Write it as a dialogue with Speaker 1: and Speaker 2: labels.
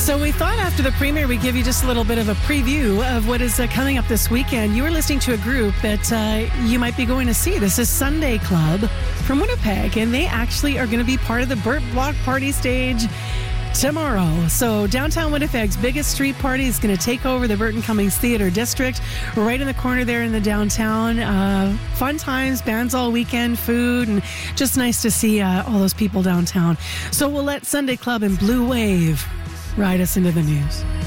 Speaker 1: So we thought after the premiere, we'd give you just a little bit of a preview of what is coming up this weekend. You were listening to a group that you might be going to see. This is Sunday Club from Winnipeg, and they actually are going to be part of the Burt Block Party stage tomorrow. So downtown Winnipeg's biggest street party is going to take over the Burton Cummings Theatre District, right in the corner there in the downtown. Fun times, bands all weekend, food, and just nice to see all those people downtown. So we'll let Sunday Club and Blue Wave ride us into the news.